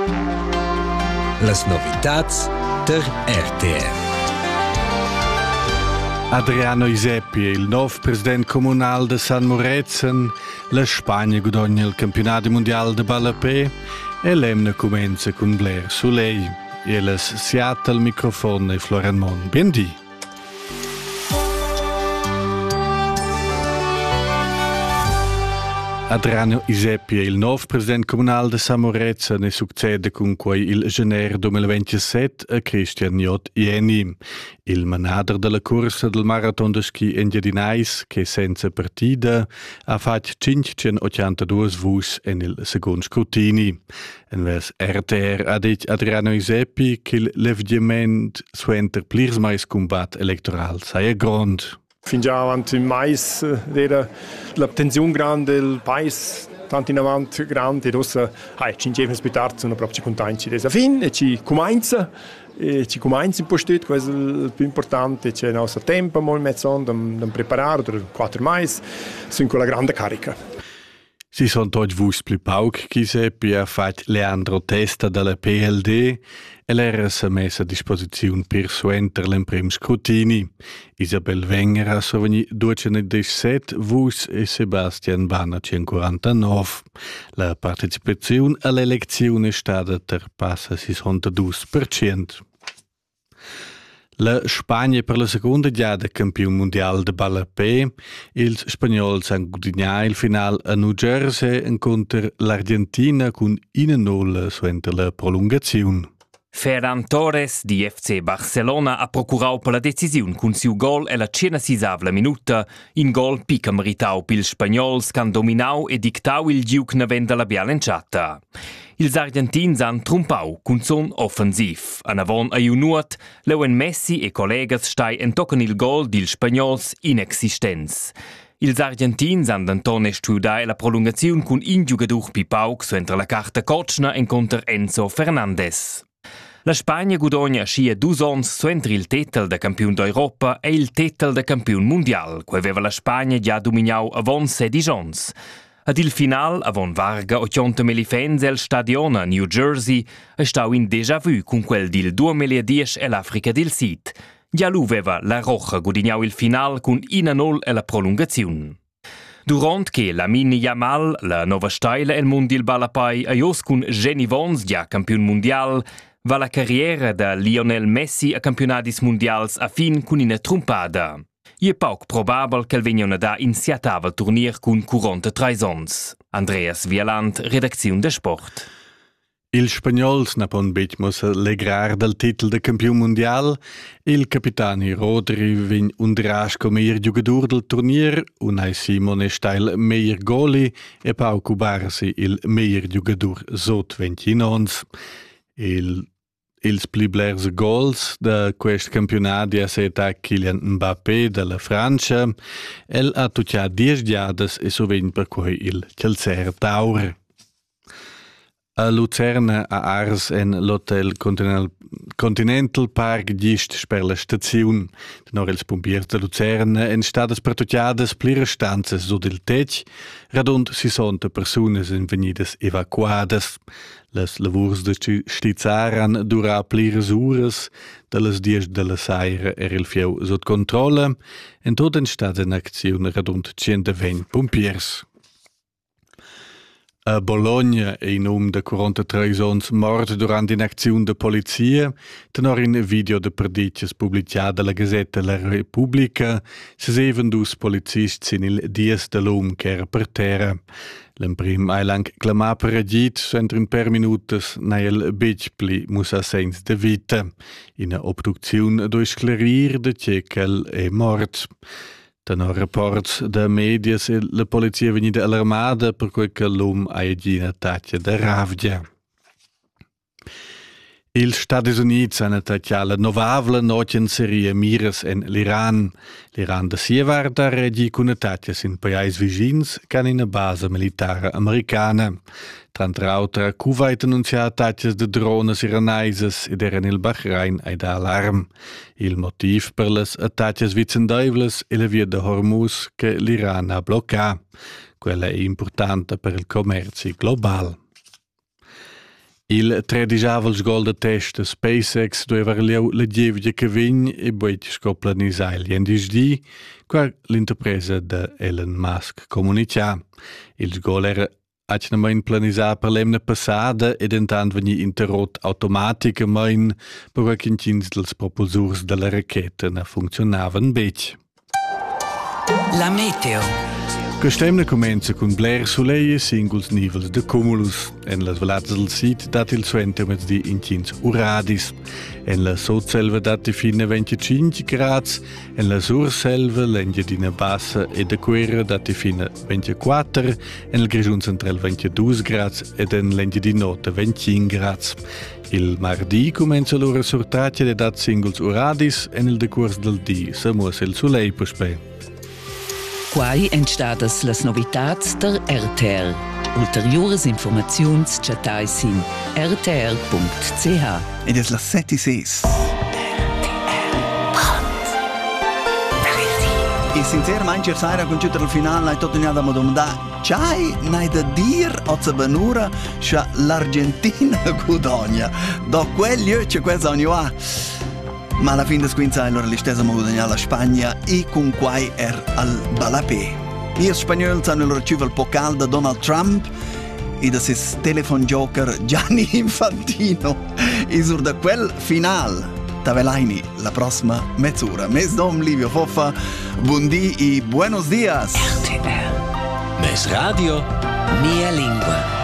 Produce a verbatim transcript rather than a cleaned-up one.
Las novitats der R T R. Adriano Isepi, il nuovo presidente comunale di San Morezen, la Spagna guadagna il campionato mondiale di ballapè e l'emne comincia con Blair Soleil. E la Seattle al microfono e Florian Mon. Biendi. Adriano Isepi, il nuovo presidente comunale di San Morezen, ne succede con cui il gennaio duemilaventisette a Christian J. Ieni, il manager della corsa del marathon de ski in Giardinais, che senza partita ha fatto cinquecentottantadue vus nel secondo scrutini. En vers R T R ha detto Adriano Isepi che l'avviamento suenter plirs mais combat elettoral sei grande. Fin già avanti in mais era la tensione grande del paese, tanto in avanti grande, e adesso hai cinque anni più tardi sono proprio contenti della fine e ci comincia e ci comincia in posto, questo è il più importante, c'è il nostro tempo, molto mezzo da preparare, per quattro mais, sono con la grande carica. Si sono oggi vus più pauc chi Isepi ha fatto Leandro Testa dalla P L D e l'era si messa a disposizione per suenter l'imprimo scrutini. Isabel Wenger ha sovveni duecentodiciassette vus e Sebastian Banner centoquarantanove. La partecipazione all'elezione è stata terpassa sessantadue per cento. La Spagna per la seconda giada campione mondiale de ballapè, ils spagnols han guadagnato il final a New Jersey incontro l'Argentina con uno a nolla suenter la prolungazione. Ferran Torres di F C Barcelona ha procurato per la decisione con suo gol e la centosessavla minuta, in gol pica meritau pil spagnols che han dominau e dictau il giuc navenda la bialenciata. Ils argentins han trumpau cun son offensiv. An avon a junuat, leuen Messi e collegas stai entocan il gol dil spagnols inexistents. Ils argentins han d'antone studiai la prolungazione cun in giugadur pipauc suentra la carta Kotschner enconter Enzo Fernandez. La Spagna guadagna scia dus ons suentra il titel da campione d'Europa e il titel da campione mondial, que aveva la Spagna già dominau avon sedici ons. Ad il final, avon Varga o centomila fans el stadion a New Jersey, è stau in déjà vu con quel dil duemiladieci e l'Africa del Sud. Già lu veva la Roja guadagnau il final con uno a nolla e la prolungazione. Durant che la Mini Yamal, la nova steila el mondial balapai a jos con Jenny Vons, già campione mondial, va la carriera da Lionel Messi a campionadis mondials a fin con una trompada. E è poco probabile che il vegnione da iniziatava il turnier con quarantatré ons. Andreas Wieland, redazione de Sport. Il spagnols napon betmos allegrar dal titel de campione mondial. Il capitani Rodri vegn undrasch come meilleur giocatore del turnier, unai Simone Steil meilleur goli e Pau Cubarsi il meilleur giocatore sot ventin ons. Il Ils pliblers goals da quest campionato ha seta Kylian Mbappé dalla Francia. El ha tucciato dieci giadas e sovint per cui il Celser Taur. A Lucerna a Ars en l'hotel Continental, Continental Park gist per la stazione. Tenor els pompiers de Lucerna en stadas pertucciadas plire stanzas so del tech, radund sessanta personas en venidas evacuadas. Las lavurs de stizzar han durà plires ures, da las dies de la saira er il fieu sot controlla, en tot en stat en aczione radund centoventi pompiers. A Bologna è in nome de quarantatré ons mort durant un'azione de polizia, tenor in video de perdicas publicat dalla Gazzetta La Repubblica, se seven dus polizisti in il dies de l'om che era per terra. L'emprim ha lang clamà per agit, entro in per minutas na el bicpli musa sens de vita. In a obduzione do sclarir de cekel è mort. Tenor reports da medias e la polizia venida allarmada per quel che l'uomo ha agina taccia da ravgia. Il Stati Uniti hanno attaccato la novavla noce serie Miras in l'Iran. L'Iran da Sievar da regi con attacchi in paesi vicins che hanno una base militare americana. Tra l'altro, Kuwait annuncia attacchi di droni iranaises ed era nel Bahrain ed allarm. Il motivo per le attacchi vicendevles è la via di Hormuz che l'Iran ha bloccato. Quella è importante per il commercio globale. Il tredijavel sgol de test de SpaceX doveva lieu la gievgia che vegn e poi scoplanisa il jendisdi, qua l'interpresa de Elon Musk comunica. Il sgol era acnamain planisà per l'emna passada ed entant vegni interrot automaticamain per qualche incins dels propulsurs della racchetta ne funzionavan bec. La meteo. Questa comincia con Blair Soleil e singuls nivels de cumulus. En las velats del sit dat il suenter di incins uradis. En la sotselva dat fine venticinque grads. En la surselva l'engiadina bassa e de quera dat fine ventiquattro. En il grigiun central ventidue grads ed en l'engiadinota venticinque grads. Il mardi comincia l'ora sortratja de dat singuls uradis en il decurs del di se muossa il soleil puspe. Quai entstadas las novitats der R T R. Ulteriores informaziuns chatais in r t r punct c h. Ed es las sette e ses. E sinceramente saira con tutto il finale hai tutto da domanda. C'hai nai da dir o za benura scha l'Argentina guadagna. Do quello c'è questa ogni va. Ma alla fine squinza allora l'istesa guadagna la Spagna e con quai er al balapé. I spagnoli hanno ricevuto il pokal da Donald Trump e da sis telefon joker Gianni Infantino. E sur da quel final tavelaini la prossima mezz'ora. Mes dom Livio Foffa, buondì e buenos dias. R T R. Mes radio. Mia lingua.